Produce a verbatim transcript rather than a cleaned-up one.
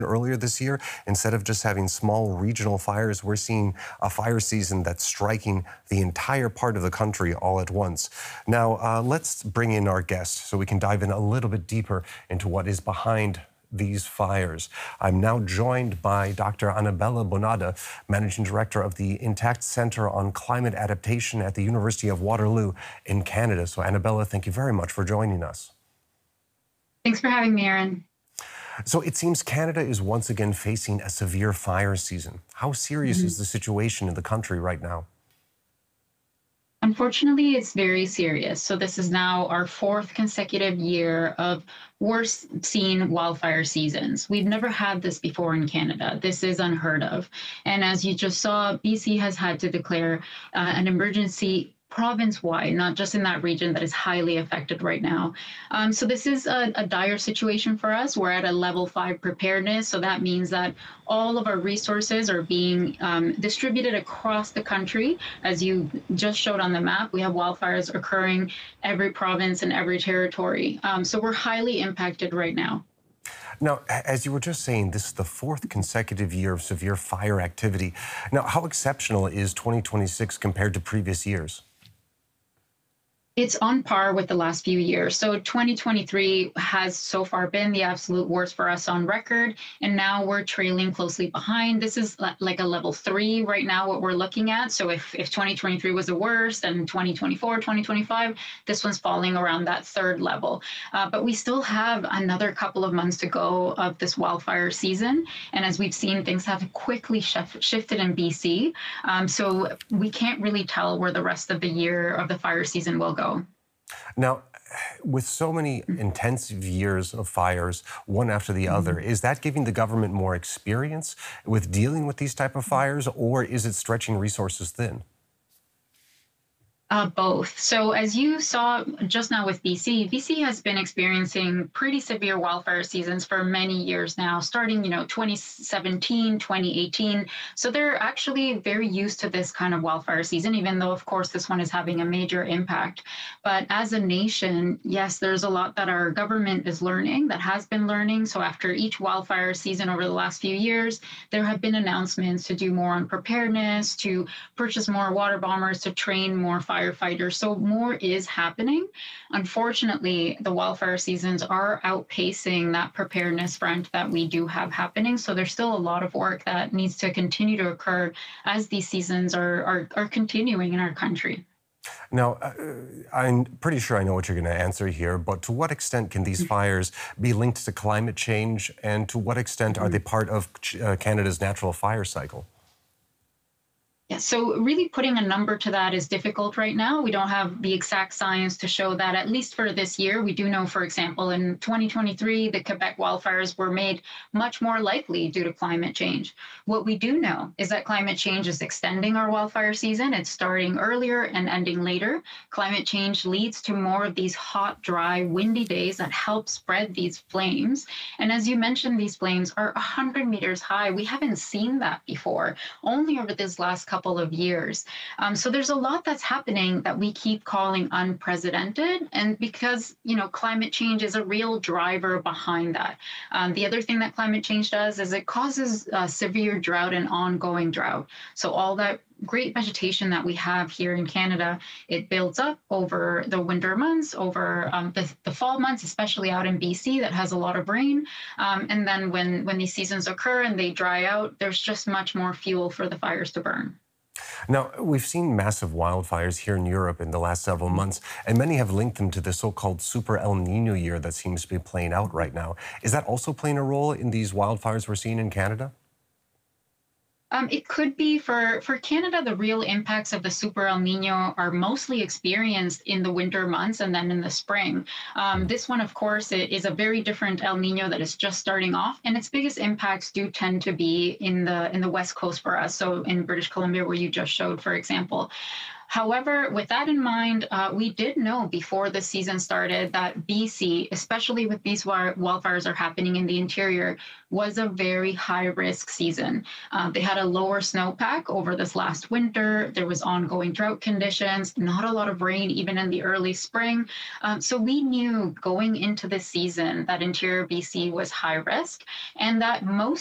earlier this year. Instead of just having small regional fires, we're seeing a fire season that's striking the entire part of the country all at once. Now, uh, let's bring in our guest so we can dive in a little bit deeper into what is behind these fires. I'm now joined by Doctor Annabella Bonada, Managing Director of the Intact Center on Climate Adaptation at the University of Waterloo in Canada. So, Annabella, thank you very much for joining us. Thanks for having me, Aaron. So it seems Canada is once again facing a severe fire season. How serious Mm-hmm. is the situation in the country right now? Unfortunately, it's very serious. So this is now our fourth consecutive year of worst seen wildfire seasons. We've never had this before in Canada. This is unheard of. And as you just saw, B C has had to declare uh, an emergency province-wide, not just in that region that is highly affected right now. Um, so this is a, a dire situation for us. We're at a level five preparedness. So that means that all of our resources are being um, distributed across the country. As you just showed on the map, we have wildfires occurring every province and every territory. Um, so we're highly impacted right now. Now, as you were just saying, this is the fourth consecutive year of severe fire activity. Now, how exceptional is twenty twenty-six compared to previous years? It's on par with the last few years. So twenty twenty-three has so far been the absolute worst for us on record. And now we're trailing closely behind. This is like a level three right now, what we're looking at. So if, if twenty twenty-three was the worst and twenty twenty-four, twenty twenty-five, this one's falling around that third level. Uh, but we still have another couple of months to go of this wildfire season. And as we've seen, things have quickly shif- shifted in B C. Um, so we can't really tell where the rest of the year of the fire season will go. Now, with so many intensive years of fires, one after the other, is that giving the government more experience with dealing with these type of fires, or is it stretching resources thin? Uh, both. So as you saw just now with B C, B C has been experiencing pretty severe wildfire seasons for many years now, starting, you know, twenty seventeen, twenty eighteen. So they're actually very used to this kind of wildfire season, even though, of course, this one is having a major impact. But as a nation, yes, there's a lot that our government is learning, that has been learning. So after each wildfire season over the last few years, there have been announcements to do more on preparedness, to purchase more water bombers, to train more fire firefighters. So more is happening. Unfortunately, the wildfire seasons are outpacing that preparedness front that we do have happening. So there's still a lot of work that needs to continue to occur as these seasons are, are, are continuing in our country. Now, uh, I'm pretty sure I know what you're going to answer here, but to what extent can these fires be linked to climate change, and to what extent are they part of uh, Canada's natural fire cycle? Yeah, so really putting a number to that is difficult right now. We don't have the exact science to show that, at least for this year. We do know, for example, in twenty twenty-three, the Quebec wildfires were made much more likely due to climate change. What we do know is that climate change is extending our wildfire season. It's starting earlier and ending later. Climate change leads to more of these hot, dry, windy days that help spread these flames. And as you mentioned, these flames are one hundred meters high. We haven't seen that before, only over this last couple of years. Um, so there's a lot that's happening that we keep calling unprecedented. And because, you know, climate change is a real driver behind that. Um, the other thing that climate change does is it causes uh, severe drought and ongoing drought. So all that great vegetation that we have here in Canada, it builds up over the winter months, over um, the, the fall months, especially out in B C that has a lot of rain. Um, and then when, when these seasons occur and they dry out, there's just much more fuel for the fires to burn. Now, we've seen massive wildfires here in Europe in the last several months, and many have linked them to the so-called Super El Nino year that seems to be playing out right now. Is that also playing a role in these wildfires we're seeing in Canada? Um, it could be for, for Canada, the real impacts of the Super El Nino are mostly experienced in the winter months and then in the spring. Um, this one, of course, is a very different El Nino that is just starting off, and its biggest impacts do tend to be in the in the West Coast for us. So in British Columbia, where you just showed, for example. However, with that in mind, uh, we did know before the season started that B C, especially with these wi- wildfires are happening in the interior, was a very high risk season. Uh, they had a lower snowpack over this last winter. There was ongoing drought conditions, not a lot of rain even in the early spring. Um, so we knew going into the season that interior B C was high risk and that most